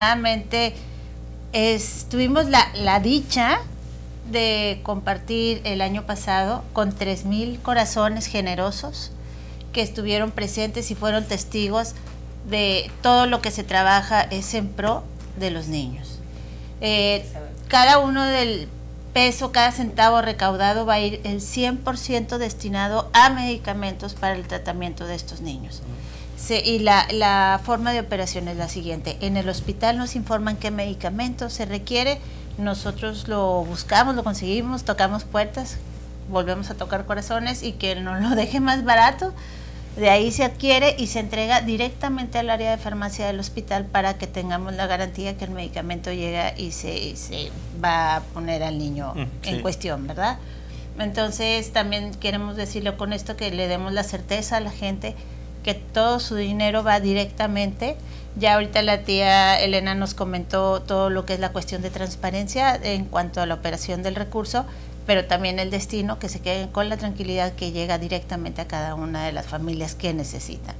Realmente tuvimos la dicha de compartir el año pasado con 3,000 corazones generosos que estuvieron presentes y fueron testigos de todo lo que se trabaja es en pro de los niños. Cada uno del peso, cada centavo recaudado va a ir el 100% destinado a medicamentos para el tratamiento de estos niños. Y la forma de operación es la siguiente: en el hospital nos informan qué medicamento se requiere, nosotros lo buscamos, lo conseguimos, tocamos puertas, volvemos a tocar corazones y que nos lo deje más barato. De ahí se adquiere y se entrega directamente al área de farmacia del hospital para que tengamos la garantía que el medicamento llega y se va a poner al niño en cuestión, ¿verdad? Entonces también queremos decirlo con esto, que le demos la certeza a la gente que todo su dinero va directamente. Ya ahorita la tía Elena nos comentó todo lo que es la cuestión de transparencia en cuanto a la operación del recurso, pero también el destino, que se queden con la tranquilidad que llega directamente a cada una de las familias que necesitan.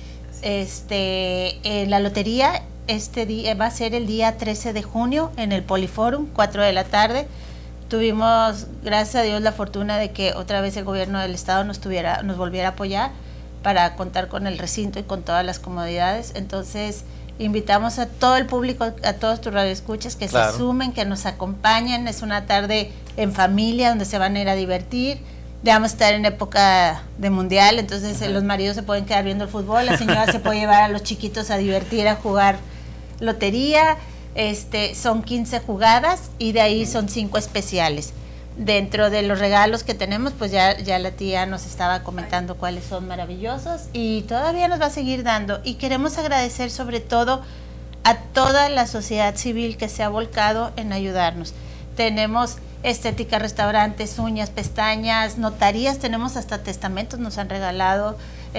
La lotería día va a ser el día 13 de junio en el Poliforum, 4 de la tarde. Tuvimos, gracias a Dios, la fortuna de que otra vez el gobierno del estado nos volviera a apoyar para contar con el recinto y con todas las comodidades. Entonces invitamos a todo el público, a todos tus radioescuchas, que se sumen, que nos acompañen. Es una tarde en familia donde se van a ir a divertir. Ya vamos a estar en época de mundial, entonces los maridos se pueden quedar viendo el fútbol, la señora se puede llevar a los chiquitos a divertir, a jugar lotería. Son 15 jugadas y de ahí son 5 especiales. Dentro de los regalos que tenemos, pues ya la tía nos estaba comentando cuáles son maravillosos y todavía nos va a seguir dando. Y queremos agradecer sobre todo a toda la sociedad civil que se ha volcado en ayudarnos. Tenemos estética, restaurantes, uñas, pestañas, notarías, tenemos hasta testamentos, nos han regalado,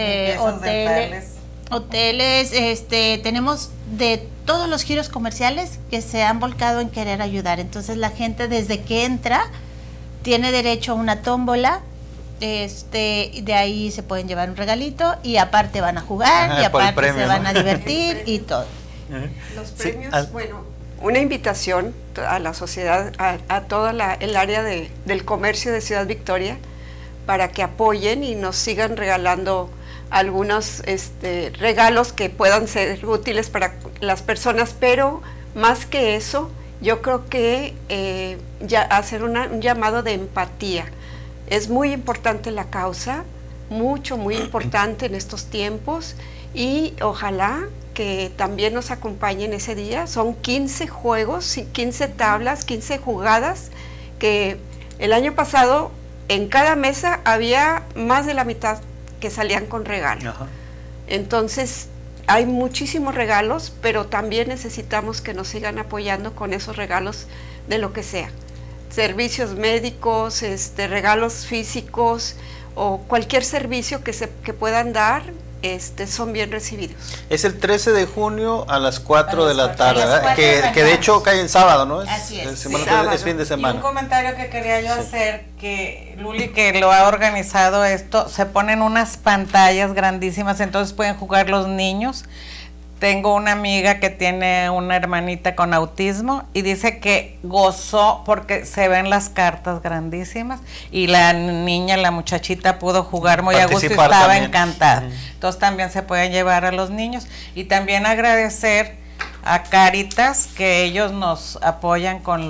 hoteles, tenemos de todos los giros comerciales que se han volcado en querer ayudar. Entonces la gente, desde que entra, tiene derecho a una tómbola, de ahí se pueden llevar un regalito y aparte van a jugar y aparte premio, se van a divertir y todo. Los premios, bueno, una invitación a la sociedad, a toda el área del comercio de Ciudad Victoria, para que apoyen y nos sigan regalando algunos regalos que puedan ser útiles para las personas, pero más que eso, yo creo que ya hacer un llamado de empatía. Es muy importante la causa, muy importante en estos tiempos, y ojalá que también nos acompañen ese día. Son 15 juegos, 15 tablas, 15 jugadas, que el año pasado en cada mesa había más de la mitad que salían con regalo. Entonces hay muchísimos regalos, pero también necesitamos que nos sigan apoyando con esos regalos de lo que sea. Servicios médicos, regalos físicos o cualquier servicio que puedan dar, son bien recibidos. Es el 13 de junio a las 4 de la tarde, ¿verdad? Que de hecho cae en sábado, ¿no? Así es. Es fin de semana. Y un comentario que quería yo hacer, que Luli, que lo ha organizado esto, se ponen unas pantallas grandísimas, entonces pueden jugar los niños. Tengo una amiga que tiene una hermanita con autismo y dice que gozó porque se ven las cartas grandísimas y la niña, la muchachita, pudo jugar muy a gusto y estaba encantada. Entonces también se pueden llevar a los niños. Y también agradecer a Cáritas, que ellos nos apoyan con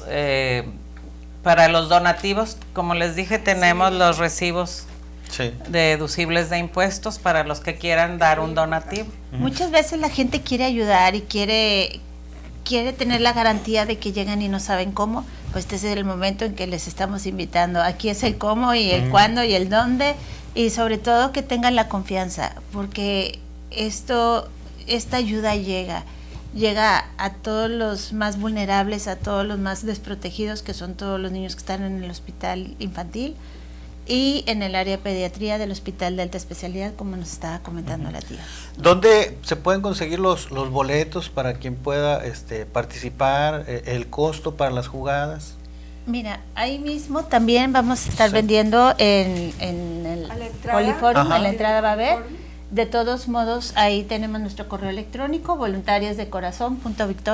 para los donativos. Como les dije, tenemos los recibos deducibles de impuestos para los que quieran dar un donativo. Muchas veces la gente quiere ayudar y quiere tener la garantía de que llegan y no saben cómo. Pues este es el momento en que les estamos invitando. Aquí es el cómo y el cuándo y el dónde, y sobre todo que tengan la confianza, porque esta ayuda llega a todos los más vulnerables, a todos los más desprotegidos, que son todos los niños que están en el hospital infantil y en el área de pediatría del Hospital de Alta Especialidad, como nos estaba comentando la tía. ¿Dónde se pueden conseguir los boletos para quien pueda participar? ¿El costo para las jugadas? Mira, ahí mismo también vamos a estar vendiendo en el Poliforum, a la entrada va a haber. De todos modos, ahí tenemos nuestro correo electrónico, voluntariosdecorazon.victoria